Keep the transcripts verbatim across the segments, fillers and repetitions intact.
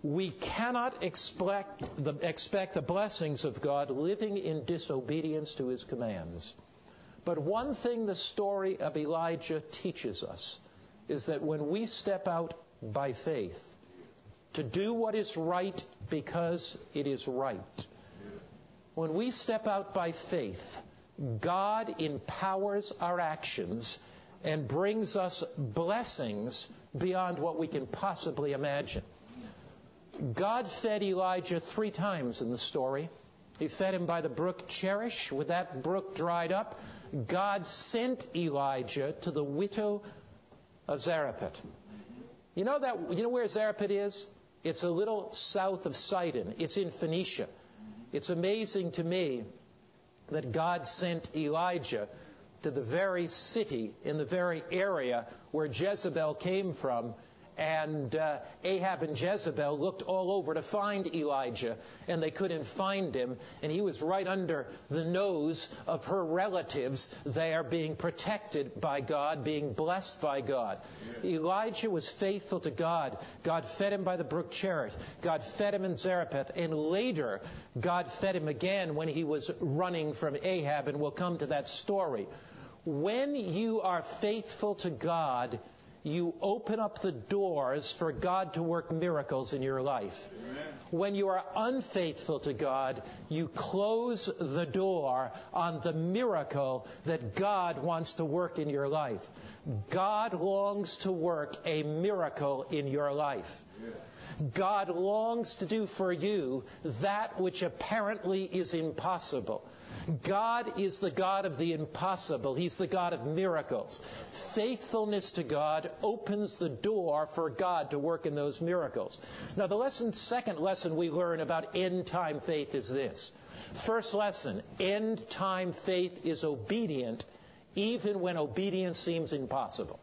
We cannot expect the, expect the blessings of God living in disobedience to His commands. But one thing the story of Elijah teaches us is that when we step out by faith to do what is right because it is right, when we step out by faith, God empowers our actions and brings us blessings beyond what we can possibly imagine. God fed Elijah three times in the story. He fed him by the brook Cherith. When that brook dried up, God sent Elijah to the widow of Zarephath. You know that? You know where Zarephath is? It's a little south of Sidon. It's in Phoenicia. It's amazing to me that God sent Elijah to the very city, in the very area where Jezebel came from. And uh, Ahab and Jezebel looked all over to find Elijah, and they couldn't find him. And he was right under the nose of her relatives there, being protected by God, being blessed by God. Yeah. Elijah was faithful to God. God fed him by the brook Cherith. God fed him in Zarephath. And later, God fed him again when he was running from Ahab. And we'll come to that story. When you are faithful to God, you open up the doors for God to work miracles in your life. Amen. When you are unfaithful to God, you close the door on the miracle that God wants to work in your life. God longs to work a miracle in your life. Yeah. God longs to do for you that which apparently is impossible. God is the God of the impossible. He's the God of miracles. Faithfulness to God opens the door for God to work in those miracles. Now, the lesson, second lesson we learn about end-time faith is this. First lesson, end-time faith is obedient even when obedience seems impossible.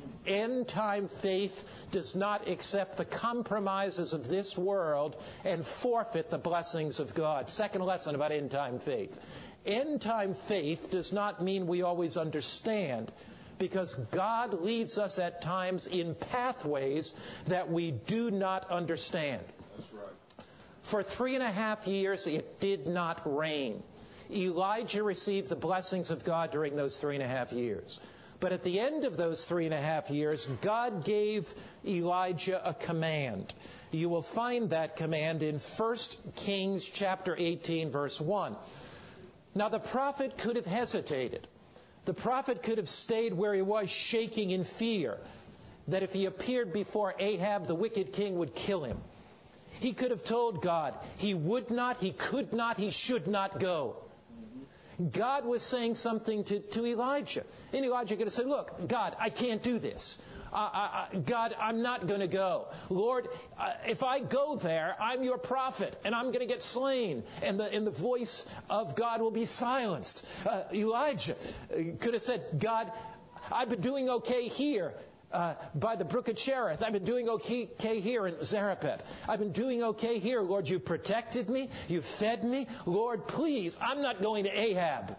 End-time faith does not accept the compromises of this world and forfeit the blessings of God. Second lesson about end-time faith. End-time faith does not mean we always understand, because God leads us at times in pathways that we do not understand. That's right. For three and a half years, it did not rain. Elijah received the blessings of God during those three and a half years. But at the end of those three and a half years, God gave Elijah a command. You will find that command in First Kings chapter eighteen, verse one. Now, the prophet could have hesitated. The prophet could have stayed where he was, shaking in fear that if he appeared before Ahab, the wicked king would kill him. He could have told God he would not, he could not, he should not go. God was saying something to, to Elijah. And Elijah could have said, look, God, I can't do this. Uh, I, I, God, I'm not going to go. Lord, uh, if I go there, I'm your prophet, and I'm going to get slain, and the, and the voice of God will be silenced. Uh, Elijah could have said, God, I've been doing okay here. Uh, by the brook of Cherith. I've been doing okay, okay here in Zarephath. I've been doing okay here. Lord, you protected me. You fed me. Lord, please, I'm not going to Ahab.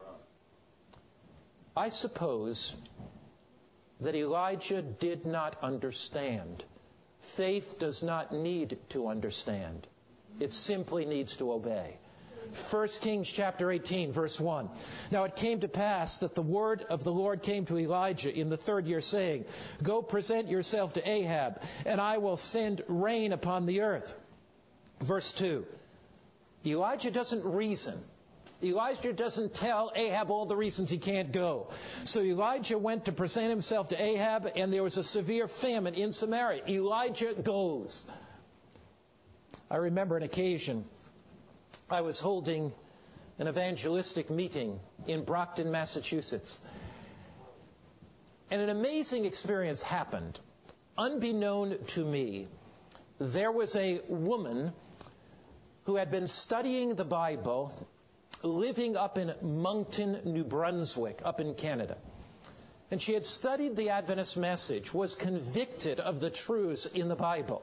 I suppose that Elijah did not understand. Faith does not need to understand. It simply needs to obey. First Kings chapter eighteen, verse one. Now it came to pass that the word of the Lord came to Elijah in the third year, saying, Go present yourself to Ahab, and I will send rain upon the earth. Verse two. Elijah doesn't reason. Elijah doesn't tell Ahab all the reasons he can't go. So Elijah went to present himself to Ahab, and there was a severe famine in Samaria. Elijah goes. I remember an occasion. I was holding an evangelistic meeting in Brockton, Massachusetts. And an amazing experience happened. Unbeknown to me, there was a woman who had been studying the Bible, living up in Moncton, New Brunswick, up in Canada. And she had studied the Adventist message, was convicted of the truths in the Bible.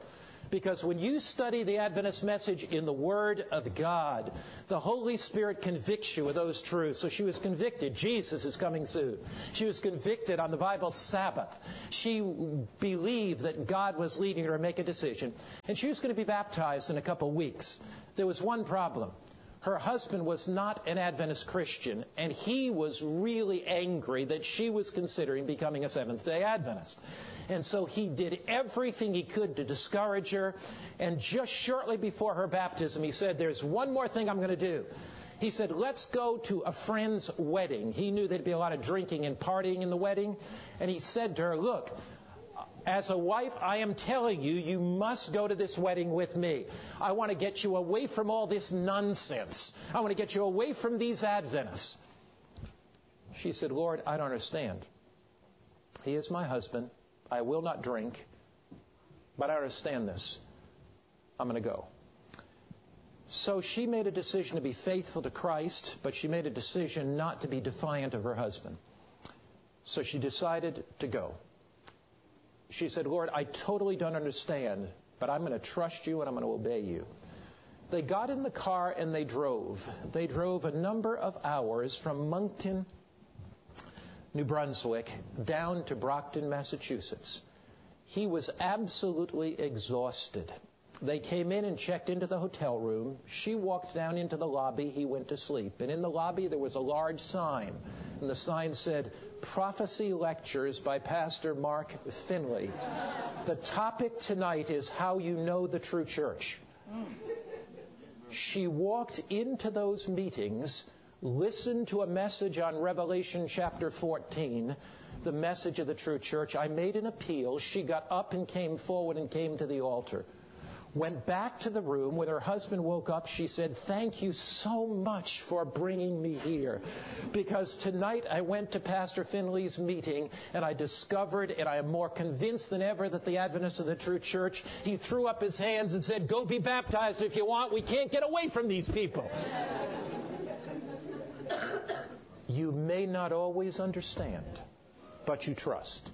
Because when you study the Adventist message in the Word of God, the Holy Spirit convicts you of those truths. So she was convicted. Jesus is coming soon. She was convicted on the Bible Sabbath. She believed that God was leading her to make a decision. And she was going to be baptized in a couple of weeks. There was one problem. Her husband was not an Adventist Christian, and he was really angry that she was considering becoming a Seventh-day Adventist. And so he did everything he could to discourage her. And just shortly before her baptism, he said, there's one more thing I'm going to do. He said, let's go to a friend's wedding. He knew there'd be a lot of drinking and partying in the wedding. And he said to her, look, as a wife, I am telling you, you must go to this wedding with me. I want to get you away from all this nonsense. I want to get you away from these Adventists. She said, Lord, I don't understand. He is my husband. I will not drink. But I understand this. I'm going to go. So she made a decision to be faithful to Christ, but she made a decision not to be defiant of her husband. So she decided to go. She said, Lord, I totally don't understand, but I'm going to trust you and I'm going to obey you. They got in the car and they drove. They drove a number of hours from Moncton, New Brunswick, down to Brockton, Massachusetts. He was absolutely exhausted. They came in and checked into the hotel room. She walked down into the lobby. He went to sleep. And in the lobby there was a large sign. And the sign said, Prophecy Lectures by Pastor Mark Finley. The topic tonight is how you know the true church. She walked into those meetings, listened to a message on Revelation chapter fourteen, the message of the true church. I made an appeal. She got up and came forward and came to the altar. Went back to the room. When her husband woke up, she said, thank you so much for bringing me here. Because tonight I went to Pastor Finley's meeting and I discovered, and I am more convinced than ever, that the Adventists of the true church, he threw up his hands and said, go be baptized if you want. We can't get away from these people. You may not always understand, but you trust.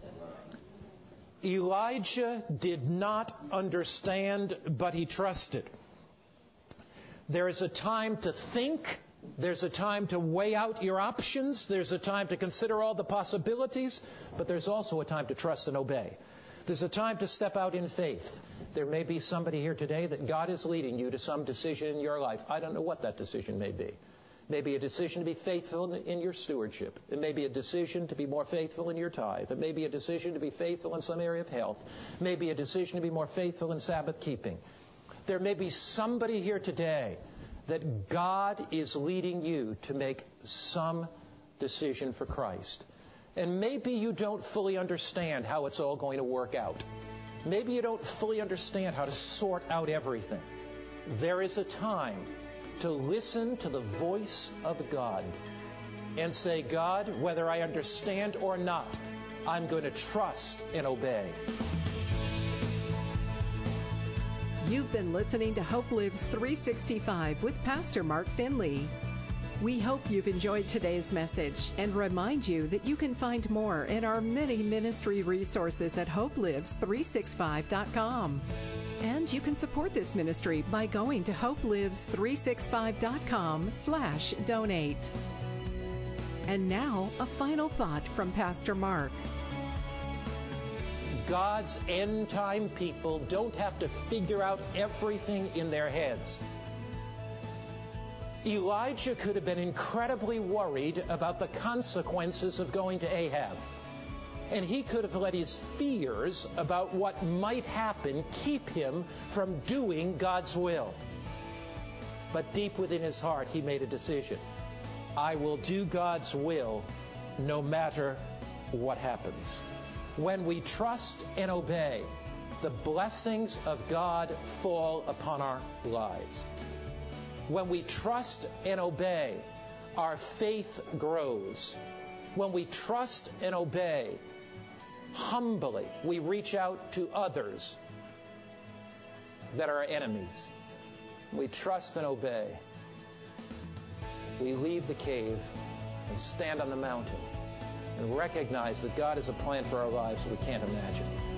Elijah did not understand, but he trusted. There is a time to think. There's a time to weigh out your options. There's a time to consider all the possibilities. But there's also a time to trust and obey. There's a time to step out in faith. There may be somebody here today that God is leading you to some decision in your life. I don't know what that decision may be. Maybe a decision to be faithful in your stewardship. It may be a decision to be more faithful in your tithe. It may be a decision to be faithful in some area of health. It may be a decision to be more faithful in Sabbath keeping. There may be somebody here today that God is leading you to make some decision for Christ. And maybe you don't fully understand how it's all going to work out. Maybe you don't fully understand how to sort out everything. There is a time to listen to the voice of God and say, God, whether I understand or not, I'm going to trust and obey. You've been listening to Hope Lives three sixty-five with Pastor Mark Finley. We hope you've enjoyed today's message and remind you that you can find more in our many ministry resources at hope lives three sixty-five dot com. And you can support this ministry by going to hope lives three sixty-five dot com slash donate. And now, a final thought from Pastor Mark. God's end-time people don't have to figure out everything in their heads. Elijah could have been incredibly worried about the consequences of going to Ahab. And he could have let his fears about what might happen keep him from doing God's will. But deep within his heart, he made a decision. I will do God's will no matter what happens. When we trust and obey, the blessings of God fall upon our lives. When we trust and obey, our faith grows. When we trust and obey, humbly, we reach out to others that are our enemies. We trust and obey. We leave the cave and stand on the mountain and recognize that God has a plan for our lives that we can't imagine.